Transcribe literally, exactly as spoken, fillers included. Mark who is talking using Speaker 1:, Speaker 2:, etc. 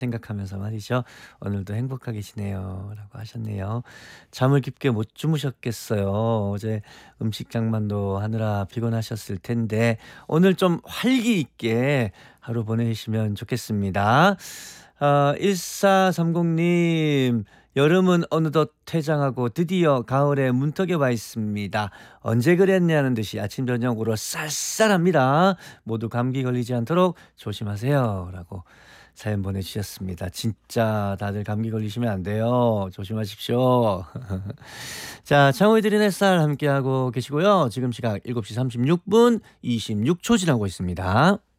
Speaker 1: 생각하면서 말이죠. "오늘도 행복하게 지내요."라고 하셨네요. 잠을 깊게 못 주무셨겠어요. 어제 음식 장만도 하느라 피곤하셨을 텐데 오늘 좀 활기 있게 하루 보내시면 좋겠습니다. 아 일사삼공 님. "여름은 어느덧 퇴장하고 드디어 가을의 문턱에 와 있습니다. 언제 그랬냐는 듯이 아침 저녁으로 쌀쌀합니다. 모두 감기 걸리지 않도록 조심하세요."라고 사연 보내주셨습니다. 진짜 다들 감기 걸리시면 안 돼요. 조심하십시오. 자, 창호의 들린 햇살 함께하고 계시고요. 지금 시각 일곱 시 삼십육 분 이십육 초 지나고 있습니다.